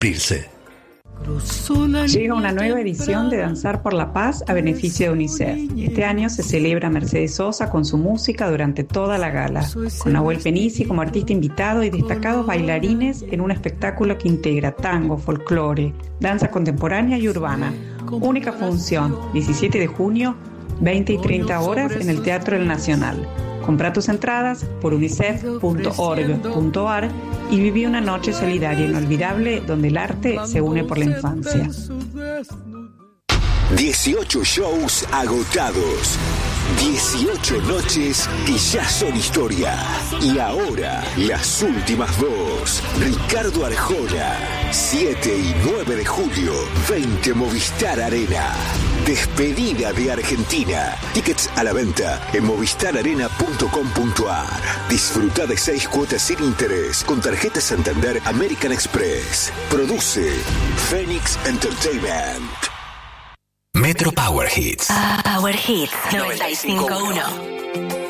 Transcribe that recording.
Cumplirse. Llega una nueva edición de Danzar por la Paz a beneficio de UNICEF. Este año se celebra Mercedes Sosa con su música durante toda la gala, con Nahuel Penisi como artista invitado y destacados bailarines en un espectáculo que integra tango, folclore, danza contemporánea y urbana. Única función, 17 de junio, 20 y 30 horas en el Teatro del Nacional. Compra tus entradas por unicef.org.ar y viví una noche solidaria inolvidable donde el arte se une por la infancia. 18 shows agotados. 18 noches que ya son historia. Y ahora, las últimas dos. Ricardo Arjona, 7 y 9 de julio, 20 Movistar Arena. Despedida de Argentina. Tickets a la venta en movistararena.com.ar. Disfruta de 6 cuotas sin interés con tarjeta Santander American Express. Produce Phoenix Entertainment. Metro Power Hits. Power Hits 95.1.